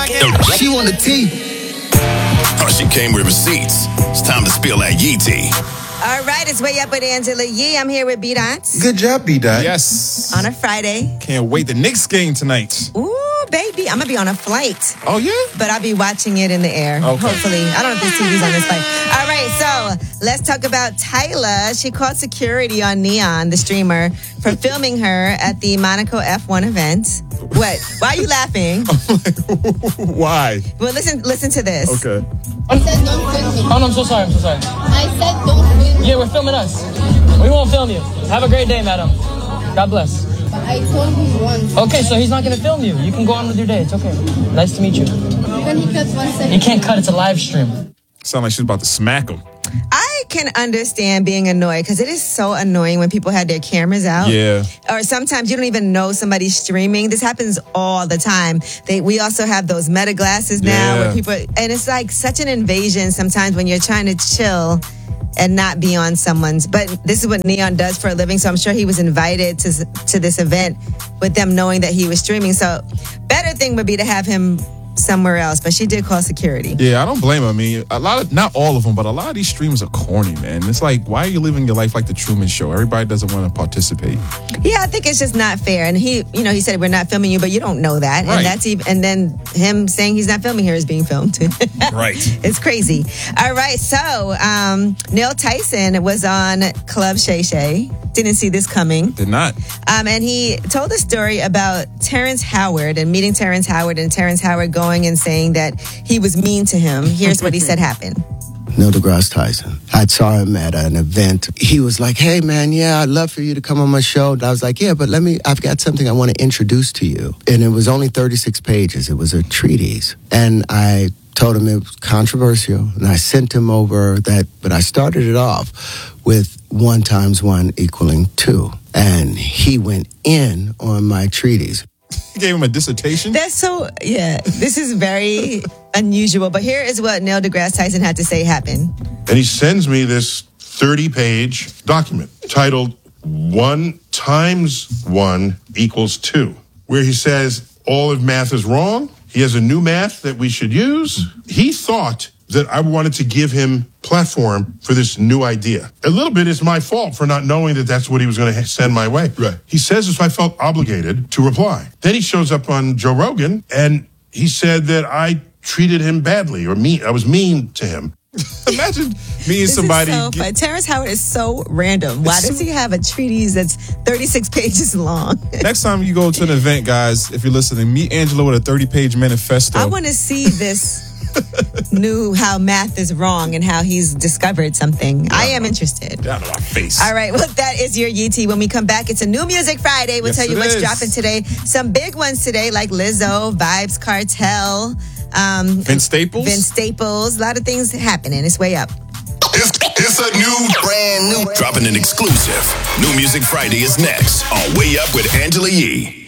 She want the tea. Oh, she came with receipts. It's time to spill that Yee tea. All right, it's Way Up with Angela Yee. I'm here with B-Dot. Good job, B-Dot. Yes. On a Friday. Can't wait. The Knicks game tonight. Ooh, baby. I'm going to be on a flight. Oh, yeah? But I'll be watching it in the air. Okay. Hopefully. I don't know if there's TVs on this flight. All right, so let's talk about Tyla. She called security on Neon, the streamer, for filming her at the Monaco F1 event. What? Why are you laughing? Why? Well, listen to this. Okay. I said don't film me. Oh, no, I'm so sorry. I said don't film me. Yeah, we're filming us. We won't film you. Have a great day, madam. God bless. But I told him once. Okay, so he's not going to film you. You can go on with your day. It's okay. Nice to meet you. Then he cuts 1 second. You can't cut. It's a live stream. Sound like she's about to smack him. I can understand being annoyed because it is so annoying when people have their cameras out. Yeah. Or sometimes you don't even know somebody's streaming. This happens all the time. We also have those meta glasses now where people, and it's like such an invasion sometimes when you're trying to chill and not be on someone's. But this is what Neon does for a living, so I'm sure he was invited to this event with them knowing that he was streaming. So better thing would be to have him somewhere else, but she did call security. Yeah, I don't blame her. I mean, not all of them, but a lot of these streams are corny, man. It's like, why are you living your life like the Truman Show? Everybody doesn't want to participate. Yeah, I think it's just not fair. And he said we're not filming you, but you don't know that. Right. And that's and then him saying he's not filming here is being filmed. Right. It's crazy. All right, so Neil Tyson was on Club Shay Shay. Didn't see this coming. Did not. And he told a story about Terrence Howard and meeting Terrence Howard and Terrence Howard going and saying that he was mean to him. Here's what he said happened. Neil deGrasse Tyson. I saw him at an event. He was like, hey, man, yeah, I'd love for you to come on my show. And I was like, yeah, but I've got something I want to introduce to you. And it was only 36 pages. It was a treatise. And I told him it was controversial. And I sent him over that, but I started it off with 1 × 1 = 2. And he went in on my treatise. You gave him a dissertation? This is very unusual. But here is what Neil deGrasse Tyson had to say happened. And he sends me this 30-page document titled 1 × 1 = 2, where he says all of math is wrong. He has a new math that we should use. He thought that I wanted to give him platform for this new idea. A little bit is my fault for not knowing that that's what he was going to send my way. Right. He says this, I felt obligated to reply. Then he shows up on Joe Rogan, and he said that I treated him badly or I was mean to him. Imagine meeting somebody. Is so funny. Terrence Howard is so random. Why does he have a treatise that's 36 pages long? Next time you go to an event, guys, if you're listening, meet Angela with a 30-page manifesto. I want to see this how math is wrong and how he's discovered something. I am interested. Down to my face. All right, well, that is your YT. When we come back, it's a new Music Friday. We'll tell you what's dropping today. Some big ones today, like Lizzo, Vibes Cartel, Vince Staples. A lot of things happening. It's Way Up. It's a brand new, dropping an exclusive. New Music Friday is next on Way Up with Angela Yee.